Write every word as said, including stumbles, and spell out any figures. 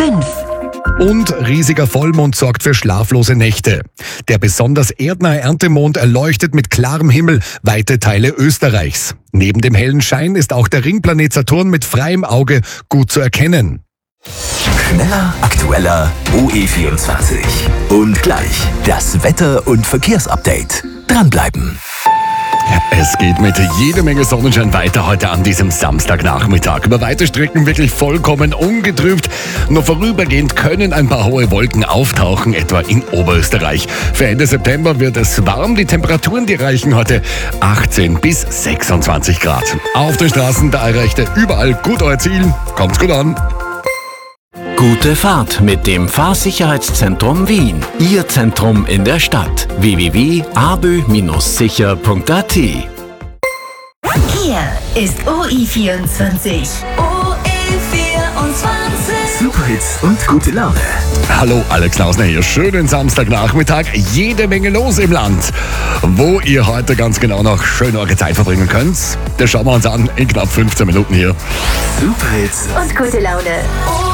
fünf. Und riesiger Vollmond sorgt für schlaflose Nächte. Der besonders erdnahe Erntemond erleuchtet mit klarem Himmel weite Teile Österreichs. Neben dem hellen Schein ist auch der Ringplanet Saturn mit freiem Auge gut zu erkennen. Schneller, aktueller, O E vierundzwanzig. Und gleich das Wetter- und Verkehrsupdate. Dranbleiben. Es geht mit jede Menge Sonnenschein weiter heute an diesem Samstagnachmittag. Über weite Strecken wirklich vollkommen ungetrübt. Nur vorübergehend können ein paar hohe Wolken auftauchen, etwa in Oberösterreich. Für Ende September wird es warm. Die Temperaturen, die reichen heute achtzehn bis sechsundzwanzig Grad. Auf den Straßen, da erreicht ihr überall gut euer Ziel. Kommt's gut an. Gute Fahrt mit dem Fahrsicherheitszentrum Wien. Ihr Zentrum in der Stadt. w w w punkt a b ö sicher punkt a t. Hier ist O E vierundzwanzig. O E vierundzwanzig. Superhits und gute Laune. Hallo, Alex Klausner hier. Schönen Samstagnachmittag. Jede Menge los im Land. Wo ihr heute ganz genau noch schön eure Zeit verbringen könnt, das schauen wir uns an in knapp fünfzehn Minuten hier. Superhits Und gute Laune.